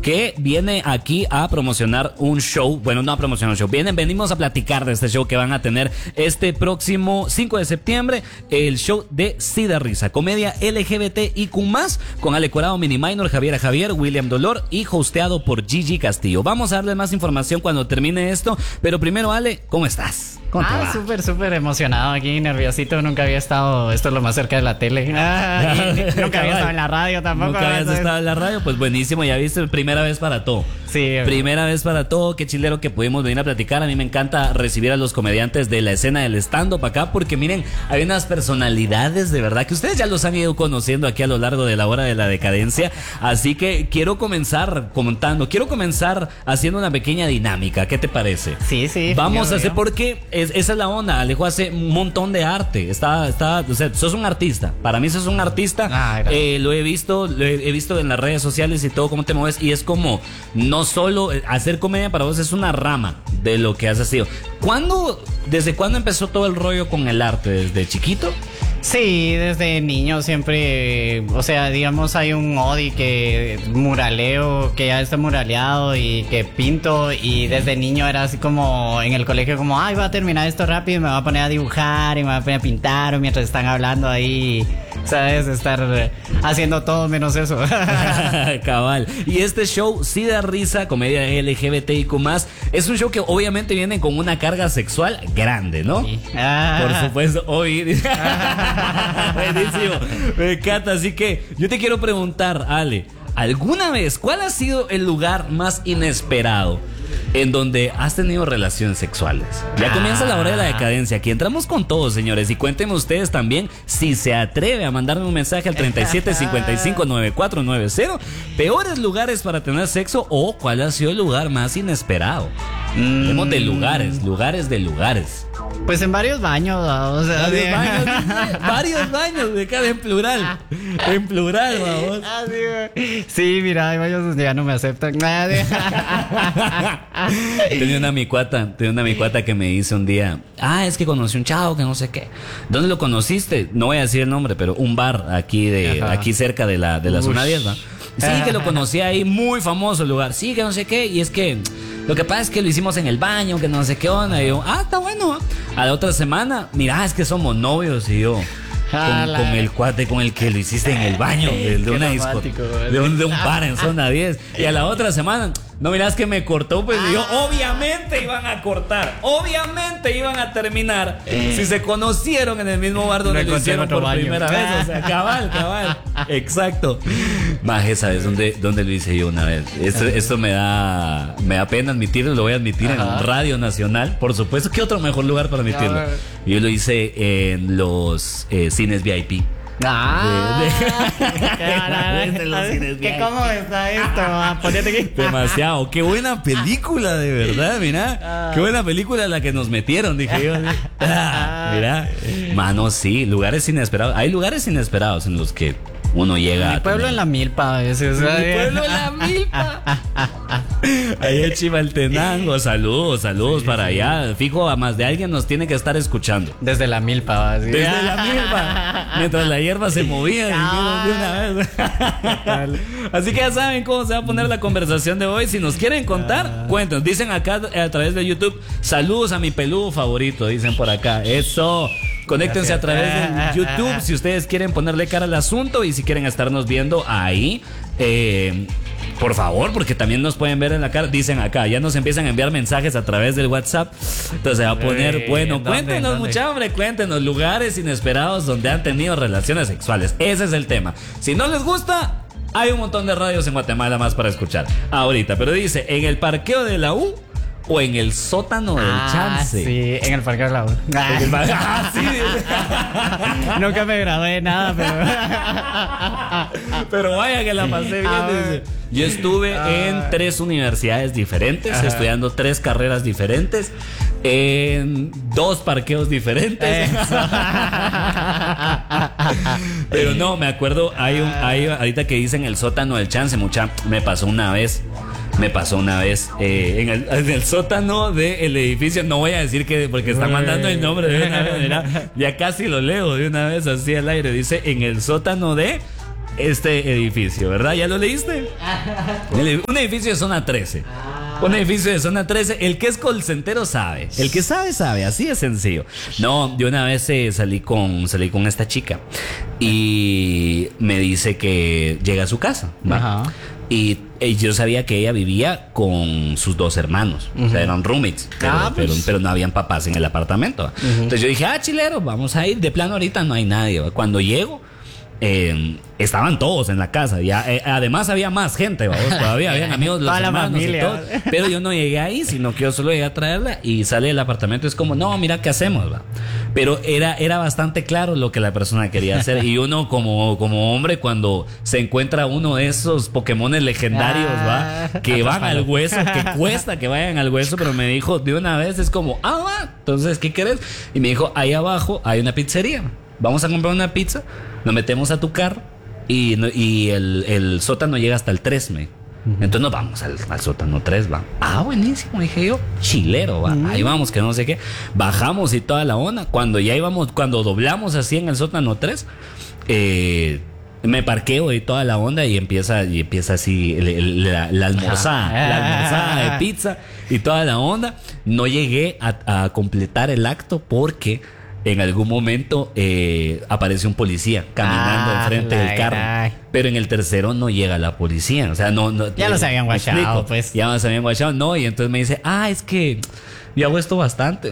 que viene aquí a promocionar un show. Bueno, no a promocionar un show. Venimos a platicar de este show que van a tener este próximo 5 de septiembre. El show de Sí da Risa. Comedia LGBTIQ+, con Ale Corado, Mini Minor, Javier, William Dolor y hosteado por Gigi Castillo. Vamos a darle más información cuando termine esto. Pero primero, Ale, ¿cómo estás? ¿Cómo te va? Súper emocionado aquí, nerviosito. Nunca había estado, esto es lo más cerca de la tele. Nunca había estado en la radio tampoco. Nunca habías estado en la radio, pues buenísimo, ya viste, primera vez para todo. Sí. Primera vez para todo, qué chilero que pudimos venir a platicar. A mí me encanta recibir a los comediantes de la escena del stand-up acá, porque miren, hay unas personalidades de verdad que ustedes ya los han ido conociendo aquí a lo largo de la hora de la decadencia. Así que quiero comenzar haciendo una pequeña dinámica. ¿Qué te parece? Sí. Vamos a hacer, porque esa es la onda. Alejo hace un montón de arte. O sea, sos un artista. Para mí sos un artista. Lo he visto en las redes sociales y todo, cómo te mueves. Y es como, no solo hacer comedia para vos es una rama de lo que has sido. ¿Desde cuándo empezó todo el rollo con el arte? ¿Desde chiquito? Sí, desde niño siempre, o sea, digamos, hay un Odi que muraleo, que ya está muraleado y que pinto, y desde niño era así como en el colegio como, voy a terminar esto rápido y me voy a poner a dibujar y me voy a poner a pintar, o mientras están hablando ahí, ¿sabes? Estar haciendo todo menos eso. Cabal. Y este show, Sí da Risa, comedia LGBTIQ+, es un show que obviamente viene con una carga sexual grande, ¿no? Sí. Por supuesto, hoy. Buenísimo, me encanta. Así que yo te quiero preguntar, Ale, ¿alguna vez cuál ha sido el lugar más inesperado en donde has tenido relaciones sexuales? Ya comienza la hora de la decadencia. Aquí entramos con todo, señores. Y cuéntenme ustedes también, si se atreve a mandarme un mensaje al 37559490, peores lugares para tener sexo, o cuál ha sido el lugar más inesperado. Hablemos de lugares de lugares. Pues en varios baños, o sea, varios baños, me cabe en plural, vamos. Sí, mira, hay baños donde ya no me aceptan. Tenía una mi cuata que me dice un día, es que conocí un chavo que no sé qué. ¿Dónde lo conociste? No voy a decir el nombre, pero un bar aquí cerca de la zona 10, ¿va? Sí, que lo conocí ahí, muy famoso el lugar. Sí, que no sé qué, y es que lo que pasa es que lo hicimos en el baño, que no sé qué onda. Y yo, está bueno. A la otra semana, mira, es que somos novios. Y yo, con el cuate con el que lo hiciste en el baño de una discoteca, de un bar en zona 10. Y a la otra semana, no mirás que me cortó, pues yo, obviamente iban a cortar, obviamente iban a terminar si se conocieron en el mismo bar donde lo hicieron por primera vez. O sea, cabal. Exacto. Maje, ¿sabes dónde lo hice yo una vez? Esto me da pena admitirlo, lo voy a admitir en Radio Nacional, por supuesto. ¿Qué otro mejor lugar para admitirlo? Yo lo hice en los cines VIP. ¿Qué cómo está esto? Ponete aquí. Demasiado. Qué buena película, de verdad, mira. Qué buena película la que nos metieron, dije yo. Mira. Mano, sí, lugares inesperados. Hay lugares inesperados en los que uno llega. Mi pueblo en la milpa a veces. Mi pueblo en la milpa. Ahí en Chimaltenango. Saludos para allá. Fijo, a más de alguien nos tiene que estar escuchando. Desde la milpa. ¿Sí? Desde la milpa. Mientras la hierba se movía de una vez. Así que ya saben cómo se va a poner la conversación de hoy. Si nos quieren contar, cuéntenos. Dicen acá a través de YouTube, saludos a mi peludo favorito. Dicen por acá. Eso. Conéctense a través de YouTube si ustedes quieren ponerle cara al asunto, y si quieren estarnos viendo ahí, por favor, porque también nos pueden ver en la cara. Dicen acá, ya nos empiezan a enviar mensajes a través del WhatsApp. Entonces se va a poner, bueno, cuéntenos, mucha hombre, cuéntenos lugares inesperados donde han tenido relaciones sexuales. Ese es el tema. Si no les gusta, hay un montón de radios en Guatemala más para escuchar ahorita. Pero dice, en el parqueo de la U o en el sótano del Chance. Sí, en el parqueo de la U. Sí. Nunca me gradué de nada, pero vaya que la pasé bien. Yo estuve en 3 universidades diferentes, estudiando 3 carreras diferentes, en 2 parqueos diferentes. Pero no, me acuerdo, hay ahorita que dicen el sótano del Chance, me pasó una vez en el sótano del edificio. No voy a decir que, porque están mandando el nombre de una vez, ya casi lo leo de una vez así al aire. Dice, en el sótano de este edificio, ¿verdad? ¿Ya lo leíste? Un edificio de zona 13. Un edificio de zona 13. El que es callcentero sabe. El que sabe, sabe. Así de sencillo. No, yo una vez salí con esta chica y me dice que llega a su casa, ¿va? Ajá. Y yo sabía que ella vivía con sus 2 hermanos. O sea, eran roommates. Pero no habían papás en el apartamento. Entonces yo dije, chilero, vamos a ir. De plano ahorita no hay nadie. Cuando llego, estaban todos en la casa. Ya, además había más gente, vamos, todavía habían amigos, los hermanos y todo. Pero yo no llegué ahí, sino que yo solo llegué a traerla y sale del apartamento. Es como, no, mira qué hacemos, va. Pero era bastante claro lo que la persona quería hacer. Y uno como hombre, cuando se encuentra uno de esos Pokémones legendarios, va, que van al hueso, que cuesta que vayan al hueso, pero me dijo de una vez, es como, va, entonces, ¿qué querés? Y me dijo, ahí abajo hay una pizzería. Vamos a comprar una pizza, nos metemos a tu carro y el sótano llega hasta el 3, me. Entonces nos vamos al sótano 3, va. Buenísimo, dije yo, chilero, va. Ahí vamos, que no sé qué. Bajamos y toda la onda. Cuando doblamos así en el sótano 3, me parqueo y toda la onda y empieza así la almorzada de pizza y toda la onda. No llegué a completar el acto porque en algún momento aparece un policía caminando enfrente del carro. Pero en el tercero no llega la policía. O sea, no ya los habían guachado, pues. Ya los habían guachado, no. Y entonces me dice, es que yo hago esto bastante.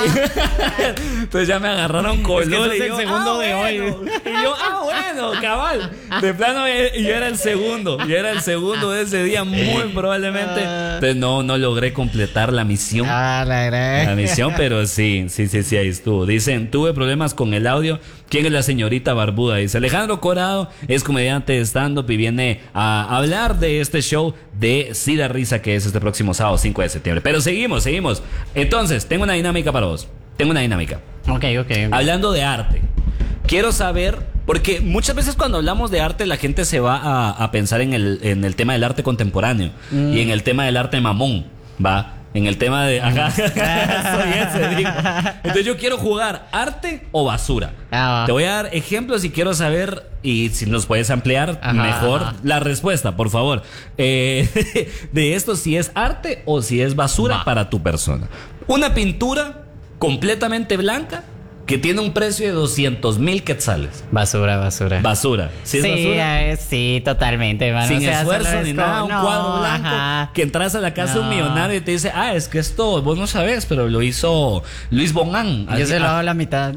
Entonces ya me agarraron color. Es que el segundo de hoy. Y yo, bueno, cabal. De plano, y yo era el segundo. Yo era el segundo de ese día, muy probablemente. Entonces no logré completar la misión. La misión, pero sí, ahí estuvo. Dicen, tuve problemas con el audio. ¿Quién es la señorita barbuda? Dice Alejandro Corado, es comediante de stand-up y viene a hablar de este show de Sí da Risa, que es este próximo sábado 5 de septiembre. Pero seguimos. Entonces, tengo una dinámica para vos. Ok. Hablando de arte, quiero saber, porque muchas veces cuando hablamos de arte la gente se va a pensar en el tema del arte contemporáneo y en el tema del arte mamón, ¿va? En el tema de... soy ese, digo. Entonces yo quiero jugar arte o basura. Te voy a dar ejemplos y quiero saber, y si nos puedes ampliar mejor la respuesta, por favor. De esto, si es arte o si es basura para tu persona. Una pintura completamente blanca que tiene un precio de 200,000 quetzales. Basura. ¿Sí es basura? Sí, totalmente, mano. Sin esfuerzo ni nada, un cuadro blanco. Que entras a la casa de un millonario y te dice, es que esto vos no sabés, pero lo hizo Luis Bonán. Yo se lo hago la mitad.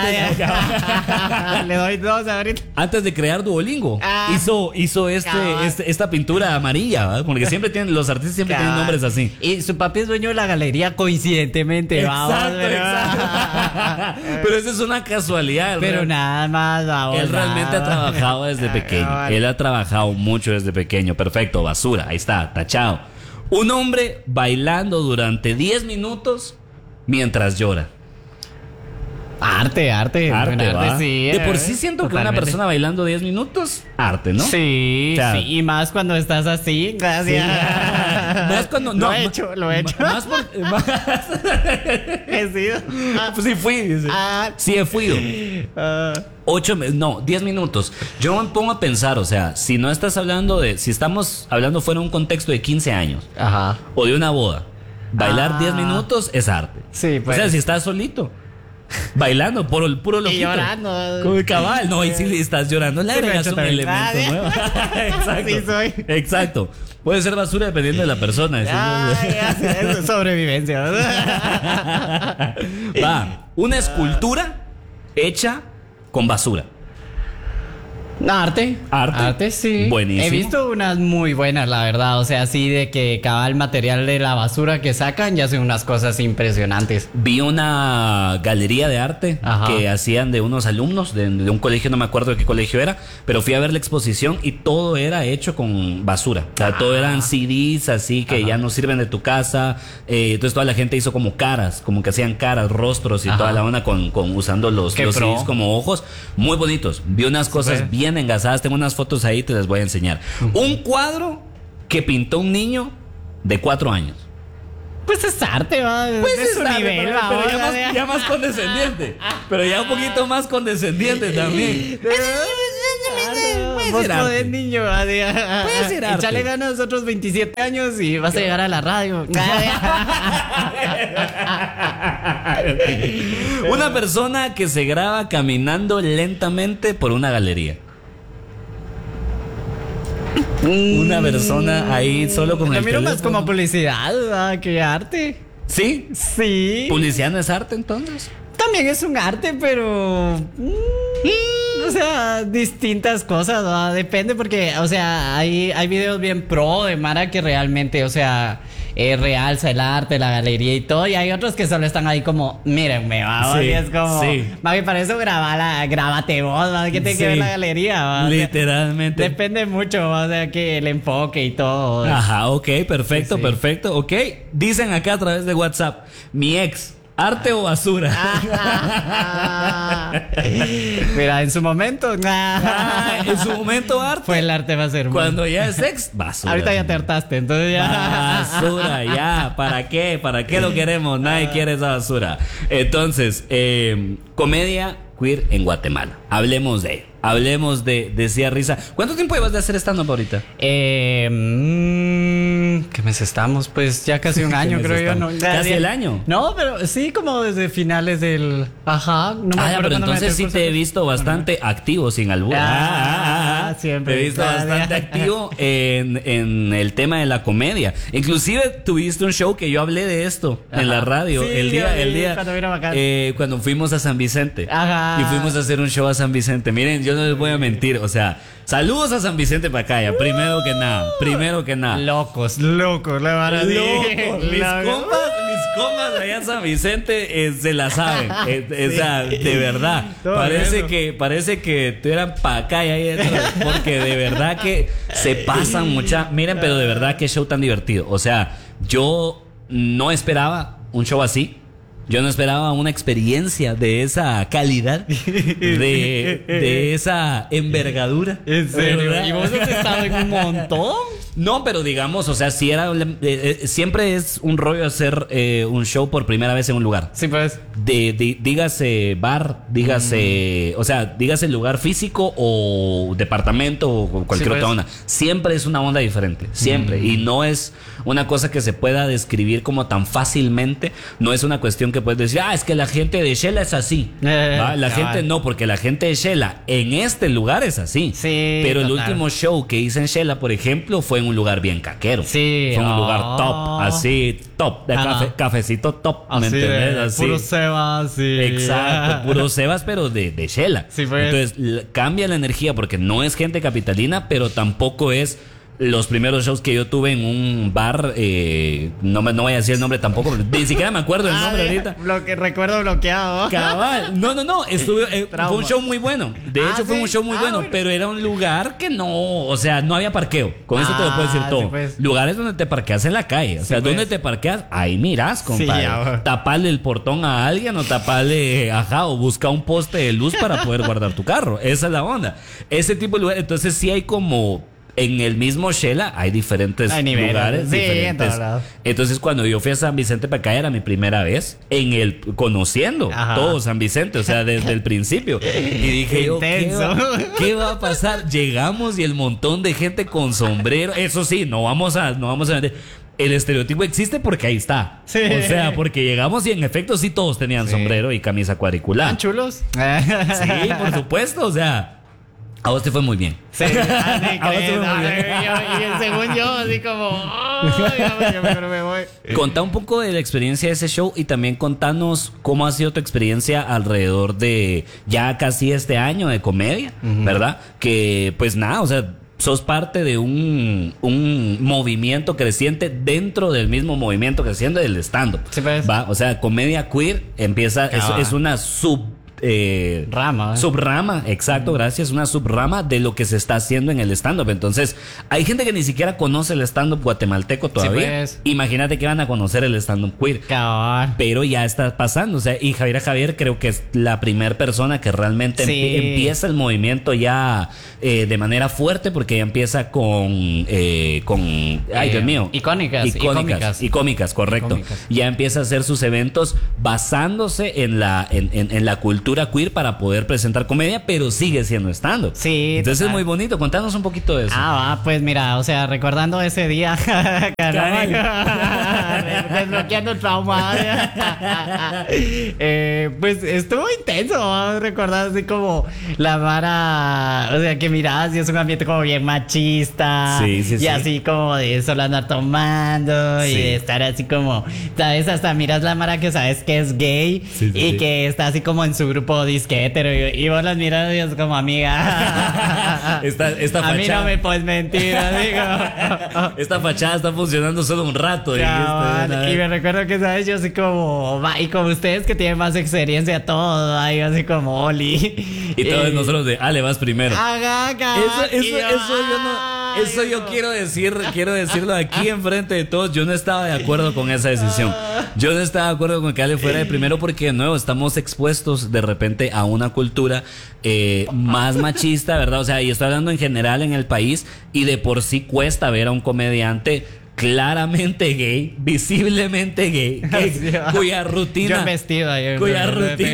Le doy 2 ahorita. Antes de crear Duolingo, hizo esta pintura amarilla, ¿verdad? Porque los artistas siempre tienen nombres así. Y su papi es dueño de la galería, coincidentemente. Exacto. Pero eso es una casualidad. Pero nada más, vamos. Él realmente ha trabajado desde pequeño. Él ha trabajado mucho desde pequeño. Perfecto, basura. Ahí está, tachado. Un hombre bailando durante 10 minutos mientras llora. Arte, sí. De por sí siento totalmente. Que una persona bailando 10 minutos, arte, ¿no? Sí, o sea, sí. Y más cuando estás así, gracias. Sí. Más cuando... Lo he hecho. Más ¿He sido? Pues sí fui, dice. Sí he fuido. 10 minutos. Yo me pongo a pensar, o sea, si no estás hablando si estamos hablando fuera de un contexto de 15 años. O de una boda, bailar 10 minutos es arte. Sí, pues. O sea, si estás solito bailando por el puro loquito. Y llorando. Como el cabal. No, y si estás llorando, le agregas un elemento nuevo. Exacto. Sí soy. Exacto. Puede ser basura dependiendo de la persona. Es sobrevivencia. Va. Una escultura hecha con basura. Arte, sí. Buenísimo. He visto unas muy buenas, la verdad. O sea, así de que cada el material de la basura que sacan ya hacen unas cosas impresionantes. Vi una galería de arte que hacían de unos alumnos de un colegio, no me acuerdo de qué colegio era, pero fui a ver la exposición y todo era hecho con basura. O sea, todo eran CDs así que ya no sirven de tu casa. Entonces toda la gente hizo como caras, como que hacían caras, rostros y toda la onda usando los CDs como ojos. Muy bonitos. Vi unas cosas bien engasadas. Tengo unas fotos ahí, te las voy a enseñar. Un cuadro que pintó un niño de 4 años. Pues es arte, va. Pues es su arte, nivel, pero ya más condescendiente. Pero ya un poquito más condescendiente también. Vos ser arte. podés, niño. Puede ser arte. Échale ganas otros 27 años y vas a llegar a la radio. Una persona que se graba caminando lentamente por una galería. Una persona ahí solo con Lo el miro más teléfono. como publicidad, ¿verdad? Que arte. ¿Sí? Sí. ¿Publicidad no es arte entonces? También es un arte, pero... o sea, distintas cosas, ¿no? Depende porque, o sea, hay videos bien pro de Mara que realmente, o sea, realza el arte, la galería y todo. Y hay otros que solo están ahí como, mírenme, vamos. Sí, y es como, sí. mami, para eso grábate vos, ¿va? ¿Qué tiene que ver la galería? ¿va? O sea, Literalmente. depende mucho, o sea, que el enfoque y todo. Ajá, ok, perfecto, Sí, sí. perfecto, ok. Dicen acá a través de WhatsApp, mi ex, ¿arte o basura? Mira, en su momento, En su momento arte. fue el arte más hermoso. Cuando ya es ex, basura. Ahorita ya te hartaste, entonces ya. Basura, ya. ¿Para qué? ¿Para qué lo queremos? Nadie quiere esa basura. Entonces, comedia queer en Guatemala. Hablemos de Decía Risa. ¿Cuánto tiempo llevas de hacer stand-up ahorita? ¿Qué mes estamos? Pues ya casi un año, mes creo yo. estamos? No, ¿Casi el año? No, pero sí, como desde finales del. Ajá, no me acuerdo Pero cuándo me entonces metí sí al te he curso. visto bastante activo sin albur. Siempre. Te he visto bastante activo en el tema de la comedia. Inclusive tuviste un show que yo hablé de esto en la radio. Sí, el día cuando vino acá. cuando fuimos a San Vicente. Ajá. Y fuimos a hacer un show a San Vicente. Miren, yo no les voy a mentir. O sea, saludos a San Vicente Pacaya. Primero que nada. Locos, la verdad. Loco, mis compas allá en San Vicente se la saben. O sea, de verdad. Todo Parece que tuvieran Pacaya ahí dentro. Porque de verdad que se pasan mucha. Miren, pero de verdad que show tan divertido. O sea, yo no esperaba un show así. Yo no esperaba una experiencia de esa calidad, de esa envergadura. ¿En serio? ¿Verdad? ¿Y vos has estado en un montón? No, pero digamos, o sea, si era siempre es un rollo hacer un show por primera vez en un lugar. Sí, pues. Dígase bar, dígase, o sea, dígase lugar físico o departamento o cualquier Sí, otra pues. onda. Siempre es una onda diferente, siempre. Y no es una cosa que se pueda describir como tan fácilmente. No es una cuestión que puedes decir, es que la gente de Shela es así. ¿Va? La gente no, porque la gente de Shela en este lugar es así. Sí, pero el total. último show que hice en Shela, por ejemplo, fue en un lugar bien caquero. Sí. Fue un lugar top, así, top, de cafecito top, ¿me entendés? Así. Puro Sebas, sí. Exacto, puro Sebas, pero de Shela. Sí, pues. Entonces cambia la energía porque no es gente capitalina, pero tampoco es los primeros shows que yo tuve en un bar. No voy a decir el nombre tampoco, ni siquiera me acuerdo el nombre ahorita. Recuerdo bloqueado. Cabal. No. Fue un show muy bueno. De hecho, fue sí. un show muy bueno, Bueno. pero era un lugar que no, o sea, no había parqueo. Con eso te lo puedo decir todo. Sí, pues. Lugares donde te parqueas en la calle. O sea, pues. donde te parqueas, ahí miras, compadre. Sí, ya. Taparle el portón a alguien o taparle, o busca un poste de luz para poder guardar tu carro. Esa es la onda. Ese tipo de lugar. Entonces, sí hay como. En el mismo Shela hay diferentes Hay niveles. lugares Sí, en diferentes. todos lados. Entonces, cuando yo fui a San Vicente Pacaya era mi primera vez conociendo Ajá. todo San Vicente, o sea, desde el principio. Y dije yo, Intenso. ¿qué va a pasar? Llegamos y el montón de gente con sombrero. Eso sí, no vamos a vender. El estereotipo existe porque ahí está. Sí. O sea, porque llegamos y en efecto sí todos tenían sombrero y camisa cuadricular. ¿Están chulos? Sí, por supuesto, o sea. A vos te fue muy bien. Sí, según yo, así como, yo mejor me voy. Contá un poco de la experiencia de ese show y también contanos cómo ha sido tu experiencia alrededor de ya casi este año de comedia, ¿verdad? Que pues nada, o sea, sos parte de un movimiento creciente dentro del mismo movimiento creciente del stand-up. Sí, pues. ¿Va? O sea, comedia queer empieza, es una subrama, exacto, gracias, una subrama de lo que se está haciendo en el stand-up. Entonces, hay gente que ni siquiera conoce el stand-up guatemalteco todavía. Sí, pues. Imagínate que van a conocer el stand-up queer. Cabal. Pero ya está pasando, o sea, y Javier creo que es la primera persona que realmente Sí. empieza el movimiento ya de manera fuerte, porque ya empieza con ay, Dios mío, icónicas y cómicas, correcto. Icónicas. Ya empieza a hacer sus eventos basándose en la cultura cultura queer para poder presentar comedia, pero sigue siendo stand-up. Sí. Entonces es muy bonito. Contanos un poquito de eso. Pues mira, o sea, recordando ese día, desbloqueando el trauma. Pues estuvo intenso, ¿no? Recordar así como la vara, o sea, que mirabas y es un ambiente como bien machista. Sí, sí, y sí. así como de solo andar tomando Sí. y de estar así como, ¿sabes? Hasta miras la mara que sabes que es gay Sí, sí, y sí. que está así como en su grupo disque hetero y vos las miras y es como amiga. Esta A mí no fachada. me puedes mentir, amigo. Esta fachada está funcionando solo un rato. Cabal, dijiste, y me recuerdo que, ¿sabes? Yo así como, y como ustedes que tienen más experiencia, todo, ahí así como Oli. Y todos nosotros de, Ale, vas primero. Ajá, cabal, y Eso yo quiero decirlo aquí enfrente de todos. Yo no estaba de acuerdo con esa decisión. Yo no estaba de acuerdo con que Ale fuera de primero porque de nuevo estamos expuestos de repente a una cultura más machista, ¿verdad? O sea, y estoy hablando en general en el país y de por sí cuesta ver a un comediante claramente gay, visiblemente gay, cuya rutina, yo en vestido ahí, cuya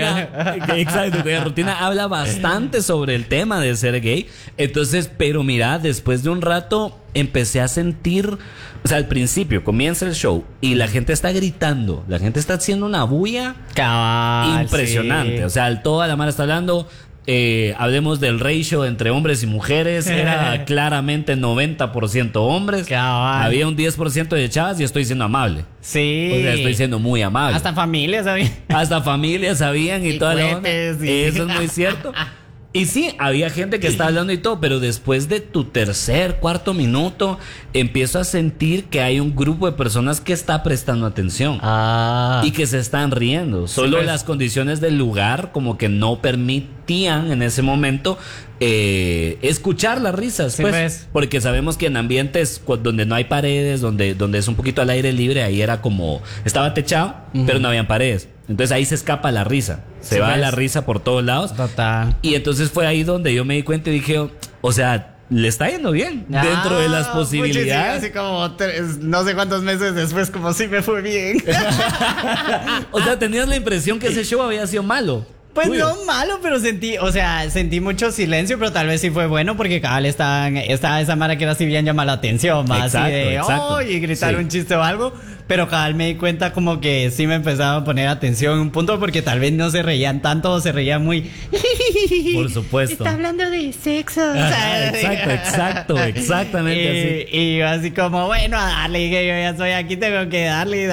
rutina habla bastante sobre el tema de ser gay. Entonces, pero mira, después de un rato empecé a sentir, o sea, al principio comienza el show y la gente está gritando, la gente está haciendo una bulla cabal, impresionante, sí. o sea, toda la mara está hablando. Hablemos del ratio entre hombres y mujeres. Era claramente 90% hombres. Cabal. Había un 10% de chavas y estoy siendo amable. Sí. O sea, estoy siendo muy amable. Hasta familias, ¿sabes? Hasta familias sabían y toda la onda. cohetes, sí. Eso es muy cierto. Y sí, había gente que estaba hablando y todo, pero después de tu tercer, cuarto minuto, empiezo a sentir que hay un grupo de personas que está prestando atención. Y que se están riendo. Solo pues. las condiciones del lugar como que no permitían en ese momento escuchar las risas. Sí, Pues, pues. porque sabemos que en ambientes donde no hay paredes, donde es un poquito al aire libre, ahí era como, estaba techado, pero no habían paredes. Entonces ahí se escapa la risa. Se Sí, va pues. la risa por todos lados. Total. Y entonces fue ahí donde yo me di cuenta y dije, o sea, le está yendo bien dentro de las posibilidades. Así como no sé cuántos meses después, como sí me fue bien. O sea, tenías la impresión que ese show había sido malo. Pues Tuyo. no malo, pero sentí mucho silencio, pero tal vez sí fue bueno porque cabal estaba esa mara que era así bien llama la atención, más Exacto, así de exacto. y gritar Sí. un chiste o algo, pero cabal me di cuenta como que sí me empezaba a poner atención en un punto porque tal vez no se reían tanto o se reían muy Por supuesto. Está hablando de sexo. Ajá, exacto, exactamente así. Y yo así como, bueno, a darle, que yo ya estoy aquí, tengo que darle.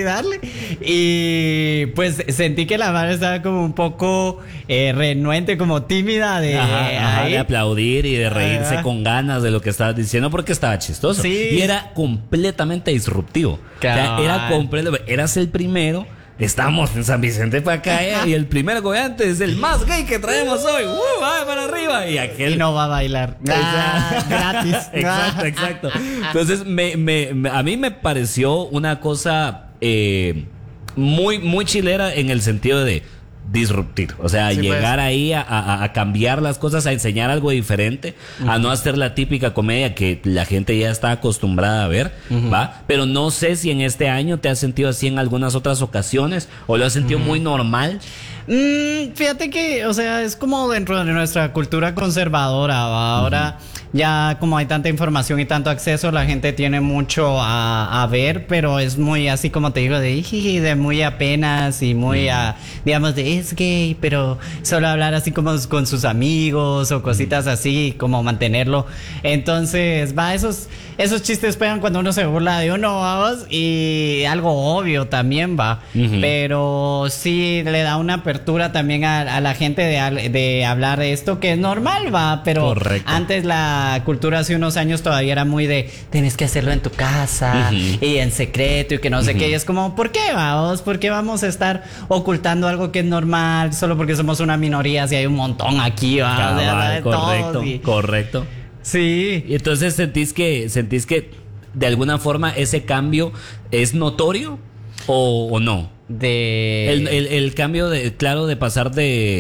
Y pues sentí que la madre estaba como un poco renuente, como tímida de Ajá, de aplaudir y de reírse Ajá. con ganas de lo que estabas diciendo porque estaba chistoso. Sí. Y era completamente disruptivo. O sea, era completo. Eras el primero. Estamos en San Vicente para acá y el primer comediante es el más gay que traemos hoy. ¡Va para arriba! Y aquel Y no va a bailar. Gratis. Exacto. Entonces, a mí me pareció una cosa muy, muy chilera en el sentido de disruptir, o sea, Sí, llegar pues. ahí a cambiar las cosas, a enseñar algo diferente, a no hacer la típica comedia que la gente ya está acostumbrada a ver, ¿va? Pero no sé si en este año te has sentido así en algunas otras ocasiones o lo has sentido muy normal. Fíjate que, o sea, es como dentro de nuestra cultura conservadora, ¿va? Ahora ya como hay tanta información y tanto acceso, la gente tiene mucho a ver, pero es muy así como te digo, de muy apenas y muy, digamos, de es gay, pero solo hablar así como con sus amigos o cositas así, como mantenerlo. Entonces, esos chistes pegan cuando uno se burla de uno, vamos, y algo obvio también, va. Pero sí le da una apertura también a la gente de hablar de esto, que es normal, va, pero Correcto. antes la cultura hace unos años todavía era muy de tienes que hacerlo en tu casa y en secreto y que no sé qué, y es como, ¿por qué vamos? ¿Por qué vamos a estar ocultando algo que es normal solo porque somos una minoría si hay un montón aquí, va? Cabal, Todos correcto. Sí. Y entonces sentís que de alguna forma ese cambio es notorio o no. El cambio de pasar de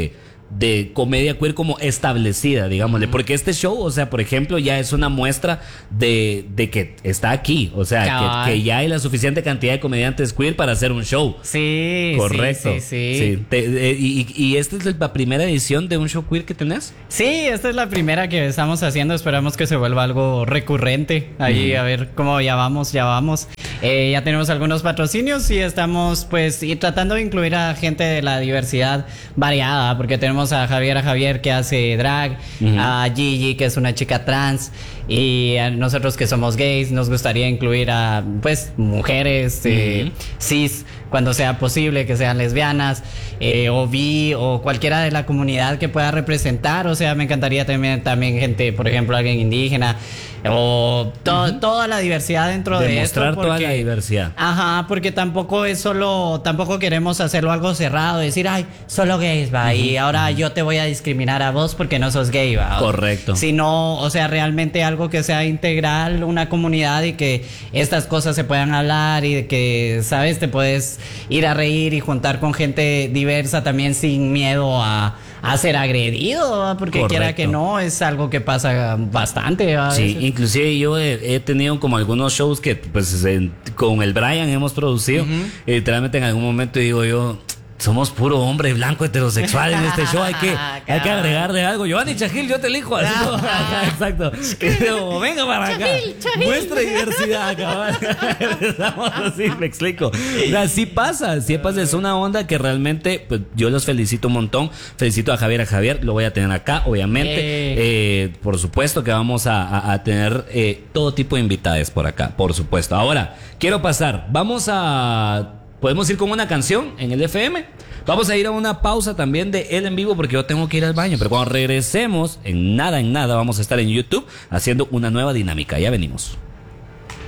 de comedia queer como establecida, digámosle, porque este show, o sea, por ejemplo, ya es una muestra de que está aquí, o sea, que ya hay la suficiente cantidad de comediantes queer para hacer un show. Sí, correcto. Sí. ¿Y esta es la primera edición de un show queer que tenés? Sí, esta es la primera que estamos haciendo. Esperamos que se vuelva algo recurrente. Ahí a ver cómo ya vamos. Ya tenemos algunos patrocinios y estamos pues tratando de incluir a gente de la diversidad variada, porque tenemos a Javier que hace drag, a Gigi que es una chica trans, y a nosotros que somos gays nos gustaría incluir a pues mujeres cis cuando sea posible, que sean lesbianas o bi o cualquiera de la comunidad que pueda representar. O sea, me encantaría también gente, por ejemplo, alguien indígena o toda la diversidad dentro de esto. Demostrar toda la diversidad. Ajá, porque tampoco queremos hacerlo algo cerrado, decir, ay, solo gays, va, y ahora yo te voy a discriminar a vos porque no sos gay, va. Correcto. Sino, o sea, realmente algo que sea integral, una comunidad, y que estas cosas se puedan hablar y de que, ¿sabes? Te puedes ir a reír y juntar con gente diversa también sin miedo a ser agredido, ¿va? Porque correcto. quiera que no, es algo que pasa bastante, ¿va? Sí, inclusive yo he tenido como algunos shows que pues con el Brian hemos producido, y literalmente en algún momento digo yo, somos puro hombre blanco heterosexual en este show, hay que agregarle algo. Giovanni Chajil, yo te elijo así. Exacto. Digo, venga para acá. Chajil. Muestra diversidad, cabal. Estamos así, me explico. O sea, sí pasa, es una onda que realmente pues, yo los felicito un montón. Felicito a Javier, lo voy a tener acá, obviamente. Por supuesto que vamos a tener todo tipo de invitadas por acá, por supuesto. Ahora, quiero pasar, podemos ir con una canción en el FM. Vamos a ir a una pausa también de él en vivo porque yo tengo que ir al baño. Pero cuando regresemos, en nada, vamos a estar en YouTube haciendo una nueva dinámica. Ya venimos.